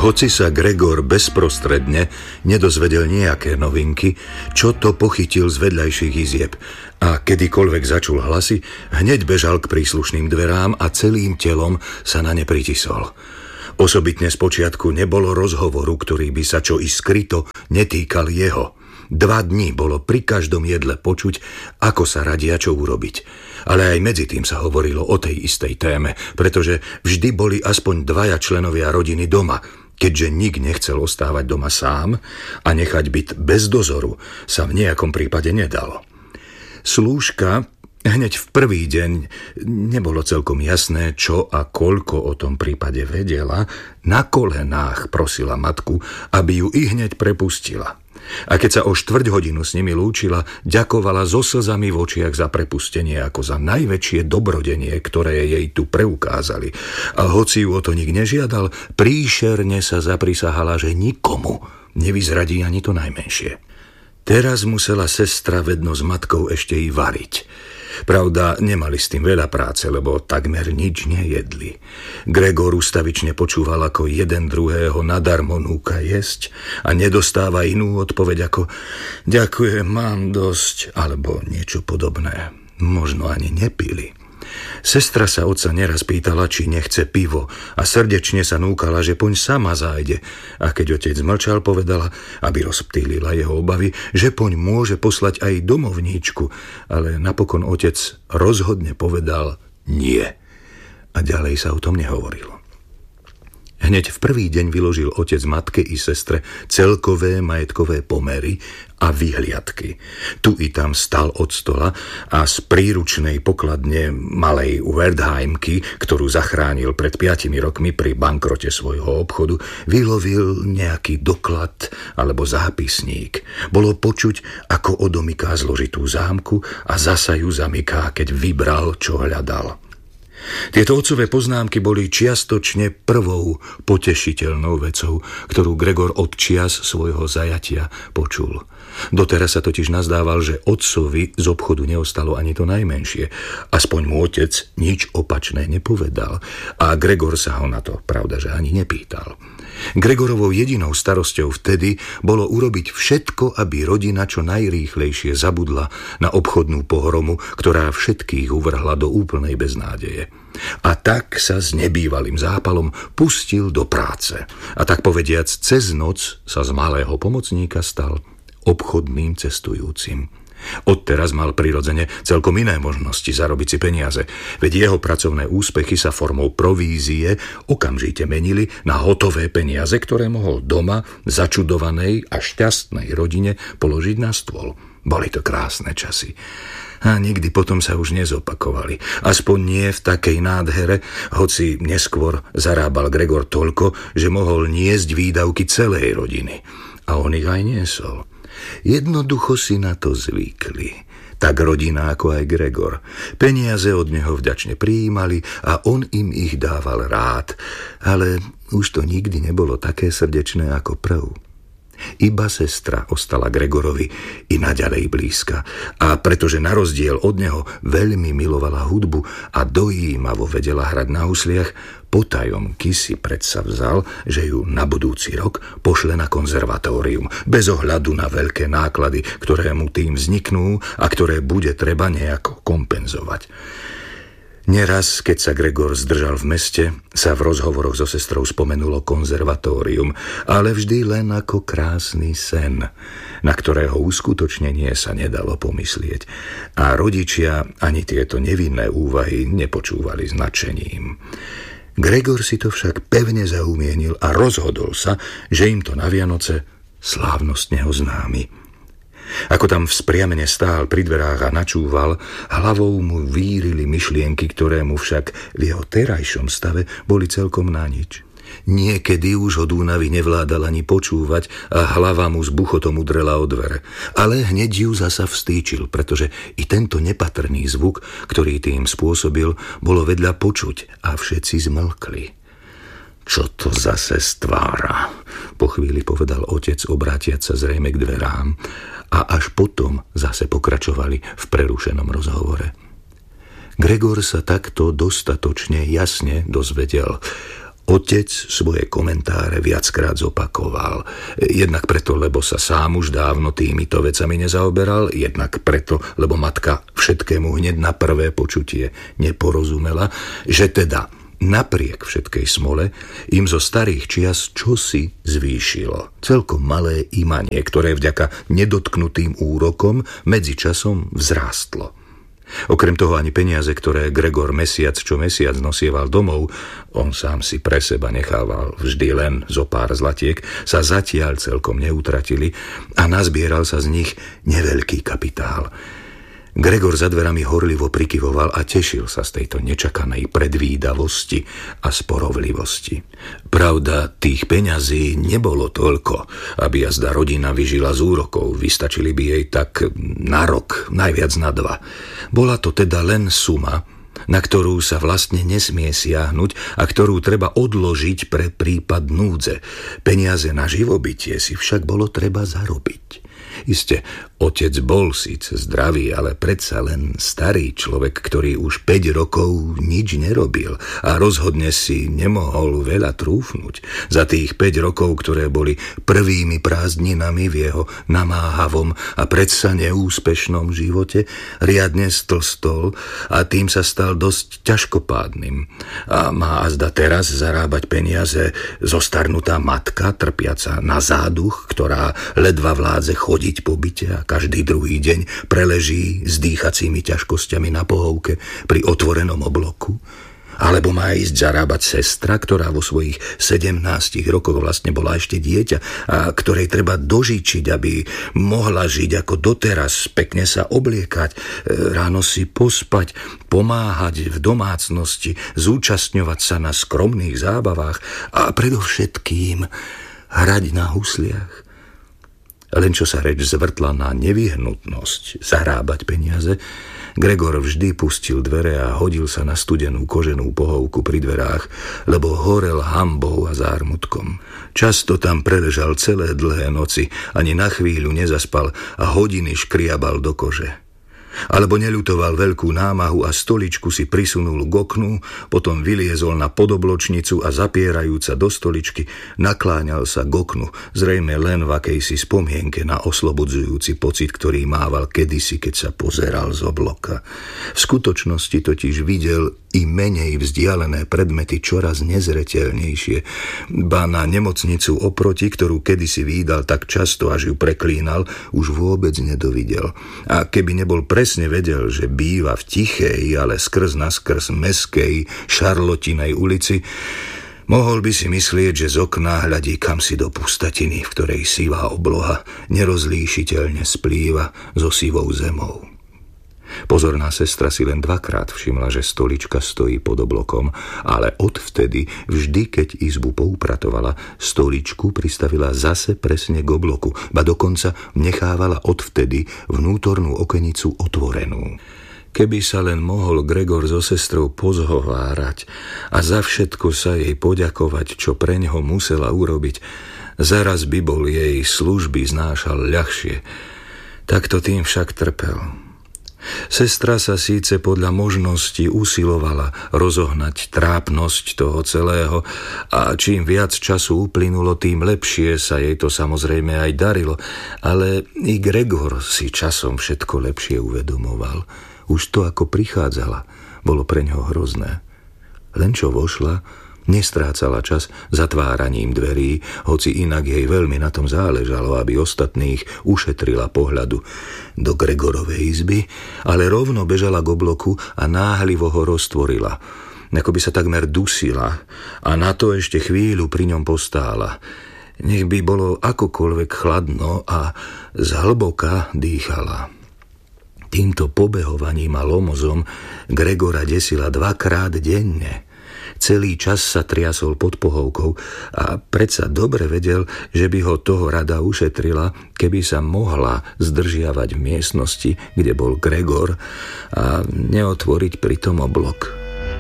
Hoci sa Gregor bezprostredne nedozvedel nejaké novinky, čo to pochytil z vedľajších izieb a kedykoľvek začul hlasy, hneď bežal k príslušným dverám a celým telom sa na ne pritisol. Osobitne spočiatku nebolo rozhovoru, ktorý by sa čo i skryto netýkal jeho. 2 dni bolo pri každom jedle počuť, ako sa radia čo urobiť. Ale aj medzi tým sa hovorilo o tej istej téme, pretože vždy boli aspoň 2 členovia rodiny doma. Keďže nik nechcel ostávať doma sám a nechať byt bez dozoru sa v nejakom prípade nedalo. Slúžka hneď v prvý deň, nebolo celkom jasné, čo a koľko o tom prípade vedela, na kolenách prosila matku, aby ju ihneď prepustila. A keď sa o 4 hodinu s nimi lúčila, ďakovala so slzami v očiach za prepustenie ako za najväčšie dobrodenie, ktoré jej tu preukázali. A hoci ju o to nik nežiadal, príšerne sa zaprisahala, že nikomu nevyzradí ani to najmenšie. Teraz musela sestra vedno s matkou ešte i variť. Pravda, nemali s tým veľa práce, lebo takmer nič nejedli. Gregor ustavične počúval, ako jeden druhého nadarmo núka jesť a nedostáva inú odpoveď ako ďakujem, mám dosť, alebo niečo podobné. Možno ani nepili. Sestra sa otca neraz pýtala, či nechce pivo a srdečne sa núkala, že poň sama zájde. A keď otec mlčal, povedala, aby rozptýlila jeho obavy, že poň môže poslať aj domovníčku, ale napokon otec rozhodne povedal nie. A ďalej sa o tom nehovorilo. Hneď v prvý deň vyložil otec matke i sestre celkové majetkové pomery a vyhliadky. Tu i tam stal od stola a z príručnej pokladne malej Wertheimky, ktorú zachránil pred 5 rokmi pri bankrote svojho obchodu, vylovil nejaký doklad alebo zápisník. Bolo počuť, ako odomyká zložitú zámku a zasa ju zamyká, keď vybral, čo hľadal. Tieto otcové poznámky boli čiastočne prvou potešiteľnou vecou, ktorú Gregor od čias svojho zajatia počul. Doteraz sa totiž nazdával, že otcovi z obchodu neostalo ani to najmenšie. Aspoň mu otec nič opačné nepovedal a Gregor sa ho na to, pravda, že ani nepýtal. Gregorovou jedinou starosťou vtedy bolo urobiť všetko, aby rodina čo najrýchlejšie zabudla na obchodnú pohromu, ktorá všetkých uvrhla do úplnej beznádeje. A tak sa s nebývalým zápalom pustil do práce. A tak povediac, cez noc sa z malého pomocníka stal obchodným cestujúcim. Odteraz mal prirodzene celkom iné možnosti zarobiť si peniaze, veď jeho pracovné úspechy sa formou provízie okamžite menili na hotové peniaze, ktoré mohol doma začudovanej a šťastnej rodine položiť na stôl. Boli to krásne časy. A nikdy potom sa už nezopakovali. Aspoň nie v takej nádhere, hoci neskôr zarábal Gregor toľko, že mohol niesť výdavky celej rodiny. A on ich aj niesol. Jednoducho si na to zvykli. Tak rodina ako aj Gregor. Peniaze od neho vďačne prijímali a on im ich dával rád. Ale už to nikdy nebolo také srdečné ako prv. Iba sestra ostala Gregorovi i naďalej blízka a pretože na rozdiel od neho veľmi milovala hudbu a dojímavo vedela hrať na husliach, potajomky si predsa vzal, že ju na budúci rok pošle na konzervatórium bez ohľadu na veľké náklady, ktoré mu tým vzniknú a ktoré bude treba nejako kompenzovať. Neraz, keď sa Gregor zdržal v meste, sa v rozhovoroch so sestrou spomenulo konzervatórium, ale vždy len ako krásny sen, na ktorého uskutočnenie sa nedalo pomyslieť. A rodičia ani tieto nevinné úvahy nepočúvali s nadšením. Gregor si to však pevne zaumienil a rozhodol sa, že im to na Vianoce slávnostne oznámi. Ako tam vzpriamene stál pri dverách a načúval, hlavou mu vírili myšlienky, ktoré mu však v jeho terajšom stave boli celkom na nič. Niekedy už od únavy nevládal ani počúvať a hlava mu s buchotom udrela o dvere. Ale hneď ju zasa vstýčil, pretože i tento nepatrný zvuk, ktorý tým spôsobil, bolo vedľa počuť a všetci zmlkli. Čo to zase stvára? Po chvíli povedal otec, obrátiac sa zrejme k dverám. A až potom zase pokračovali v prerušenom rozhovore. Gregor sa takto dostatočne jasne dozvedel. Otec svoje komentáre viackrát zopakoval. Jednak preto, lebo sa sám už dávno týmito vecami nezaoberal, jednak preto, lebo matka všetkému hneď na prvé počutie neporozumela, že teda napriek všetkej smole im zo starých čias čosi zvýšilo. Celkom malé imanie, ktoré vďaka nedotknutým úrokom medzičasom vzrástlo. Okrem toho ani peniaze, ktoré Gregor mesiac čo mesiac nosieval domov, on sám si pre seba nechával vždy len zo pár zlatiek, sa zatiaľ celkom neutratili a nazbieral sa z nich neveľký kapitál. Gregor za dverami horlivo prikyvoval a tešil sa z tejto nečakanej predvídavosti a sporovlivosti. Pravda, tých peňazí nebolo toľko, aby jazda rodina vyžila z úrokov. Vystačili by jej tak na rok, najviac na 2. Bola to teda len suma, na ktorú sa vlastne nesmie siahnuť a ktorú treba odložiť pre prípad núdze. Peniaze na živobytie si však bolo treba zarobiť. Iste, otec bol síce zdravý, ale predsa len starý človek, ktorý už 5 rokov nič nerobil a rozhodne si nemohol veľa trúfnuť. Za tých 5 rokov, ktoré boli prvými prázdninami v jeho namáhavom a predsa neúspešnom živote, riadne stlstol a tým sa stal dosť ťažkopádnym. A má azda teraz zarábať peniaze zostarnutá matka, trpiaca na záduch, ktorá ledva vládze chodiť po byte a každý druhý deň preleží s dýchacími ťažkosťami na pohovke pri otvorenom obloku? Alebo má ísť zarábať sestra, ktorá vo svojich 17 rokoch vlastne bola ešte dieťa a ktorej treba dožičiť, aby mohla žiť ako doteraz, pekne sa obliekať, ráno si pospať, pomáhať v domácnosti, zúčastňovať sa na skromných zábavách a predovšetkým hrať na husliach. Len čo sa reč zvrtla na nevyhnutnosť zarábať peniaze, Gregor vždy pustil dvere a hodil sa na studenú koženú pohovku pri dverách, lebo horel hanbou a zármutkom. Často tam preležal celé dlhé noci, ani na chvíľu nezaspal a hodiny škriabal do kože. Alebo neľutoval veľkú námahu a stoličku si prisunul k oknu, potom vyliezol na podobločnicu a zapierajúca do stoličky nakláňal sa k oknu, zrejme len v akejsi spomienke na oslobodzujúci pocit, ktorý mával kedysi, keď sa pozeral z obloka. V skutočnosti totiž videl i menej vzdialené predmety čoraz nezreteľnejšie, ba na nemocnicu oproti, ktorú kedysi vídal tak často, až ju preklínal, už vôbec nedovidel. A keby nebol presne vedel, že býva v tichej, ale skrz naskrz meskej Šarlotinej ulici, mohol by si myslieť, že z okna hľadí kamsi do pustatiny, v ktorej sivá obloha nerozlíšiteľne splýva so sivou zemou. Pozorná sestra si len 2-krát všimla, že stolička stojí pod oblokom, ale odvtedy, vždy keď izbu poupratovala, stoličku pristavila zase presne k obloku, ba dokonca nechávala odvtedy vnútornú okenicu otvorenú. Keby sa len mohol Gregor so sestrou pozhovárať a za všetko sa jej poďakovať, čo preňho musela urobiť, zaraz by bol jej služby znášal ľahšie. Takto tým však trpel. Sestra sa síce podľa možností usilovala rozohnať trápnosť toho celého a čím viac času uplynulo, tým lepšie sa jej to samozrejme aj darilo, ale i Gregor si časom všetko lepšie uvedomoval. Už to, ako prichádzala, bolo preňho hrozné. Len čo vošla, nestrácala čas zatváraním dverí, hoci inak jej veľmi na tom záležalo, aby ostatných ušetrila pohľadu do Gregorovej izby, ale rovno bežala k obloku a náhlivo ho roztvorila, ako by sa takmer dusila, a na to ešte chvíľu pri ňom postála. Nech by bolo akokoľvek chladno a zhlboka dýchala. Týmto pobehovaním a lomozom Gregora desila 2-krát denne. Celý čas sa triasol pod pohovkou a predsa dobre vedel, že by ho toho rada ušetrila, keby sa mohla zdržiavať v miestnosti, kde bol Gregor, a neotvoriť pritom oblok.